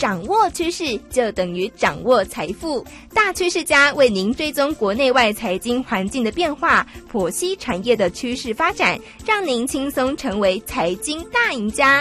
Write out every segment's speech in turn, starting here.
掌握趋势就等于掌握财富。大趋势家为您追踪国内外财经环境的变化，剖析产业的趋势发展，让您轻松成为财经大赢家。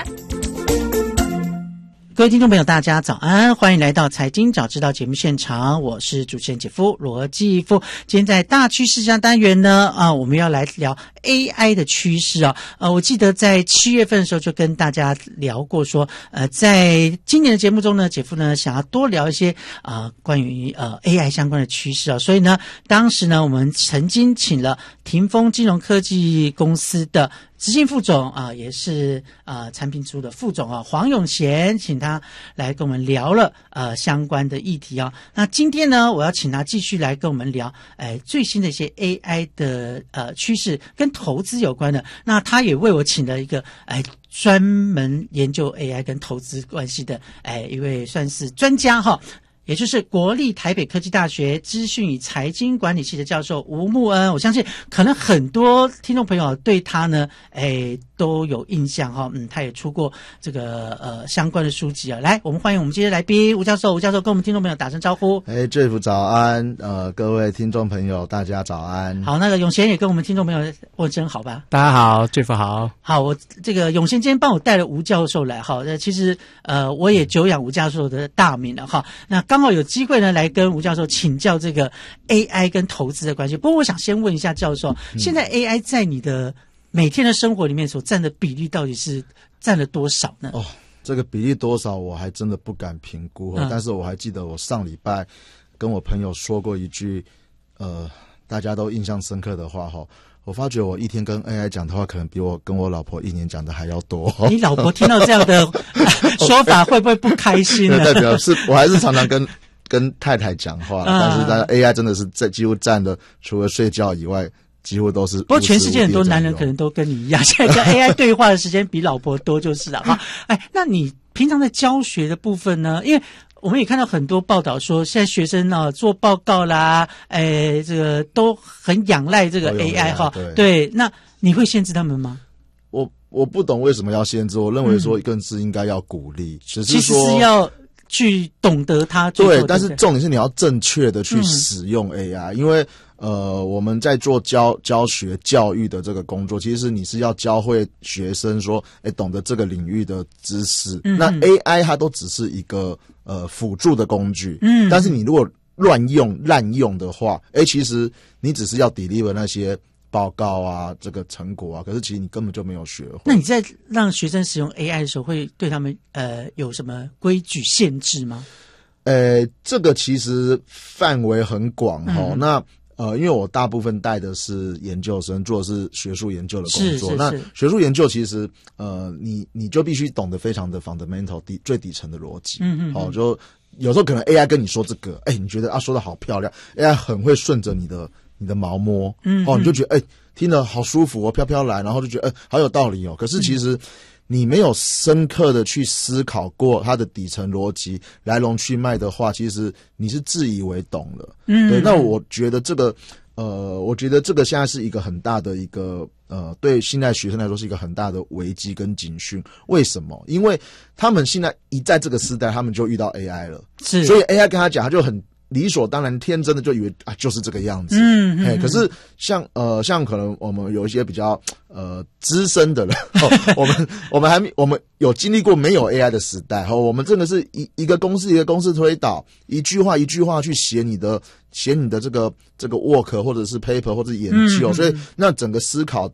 各位听众朋友大家早安，欢迎来到财经早知道节目现场，我是主持人姐夫罗继夫。今天在大趋势家单元呢我们要来聊 AI 的趋势我记得在7月份的时候就跟大家聊过说在今年的节目中呢，姐夫呢想要多聊一些关于AI 相关的趋势所以呢当时呢我们曾经请了霆锋金融科技公司的执行副总也是产品组的副总黄永贤，请他来跟我们聊了相关的议题那今天呢我要请他继续来跟我们聊最新的一些 AI 的趋势跟投资有关的。那他也为我请了一个专门研究 AI 跟投资关系的一位算是专家也就是国立台北科技大学资讯与财经管理系的教授吴慕恩。我相信可能很多听众朋友对他呢都有印象他也出过这个相关的书籍来，我们欢迎我们今天的来宾吴教授。吴教授跟我们听众朋友打声招呼。 Jeff 早安，各位听众朋友大家早安。 好，那个永贤也跟我们听众朋友问声好吧。 大家好 Jeff 好。 好，我这个永贤今天帮我带了吴教授来其实我也久仰吴教授的大名了那刚好有机会呢来跟吴教授请教这个 AI 跟投资的关系。不过我想先问一下教授，现在 AI 在你的每天的生活里面所占的比例到底是占了多少呢？ 这个比例多少我还真的不敢评估但是我还记得我上礼拜跟我朋友说过一句大家都印象深刻的话我发觉我一天跟 AI 讲的话可能比我跟我老婆一年讲的还要多你老婆听到这样的说法会不会不开心呢？ 代表是我还是常常跟太太讲话但是AI 真的是几乎占的除了睡觉以外几乎都是。不过全世界很多男人可能都跟你一样，现在跟 AI 对话的时间比老婆多就是了那你平常在教学的部分呢？因为我们也看到很多报道说现在学生做报告啦这个都很仰赖这个 AI 对，那你会限制他们吗？ 我不懂为什么要限制，我认为说更是应该要鼓励只是说其实是要去懂得它对，但是重点是你要正确的去使用 AI因为我们在做教学教育的这个工作，其实你是要教会学生说懂得这个领域的知识那 AI 它都只是一个辅助的工具但是你如果滥用的话其实你只是要 deliver 那些报告这个成果可是其实你根本就没有学会。 那你在让学生使用 AI 的时候会对他们有什么规矩限制吗？ 这个其实范围很广那因为我大部分带的是研究生，做的是学术研究的工作那学术研究其实你就必须懂得非常的 fundamental 最底层的逻辑就有时候可能 AI 跟你说这个你觉得说得好漂亮 AI 很会顺着你的毛摸你就觉得听得好舒服飘飘然，然后就觉得好有道理可是其实你没有深刻的去思考过它的底层逻辑来龙去脉的话，其实你是自以为懂了对，那我觉得这个现在是一个很大的一个对现在学生来说是一个很大的危机跟警讯。为什么？因为他们现在一在这个时代他们就遇到 AI 了所以 AI 跟他讲他就很理所当然天真的就以为就是这个样子可是像可能我们有一些比较资深的人我们有经历过没有 AI 的时代我们真的是一个公式一个公式推导，一句话一句话去写你的这个 work 或者是 paper 或者研究所以那整个思考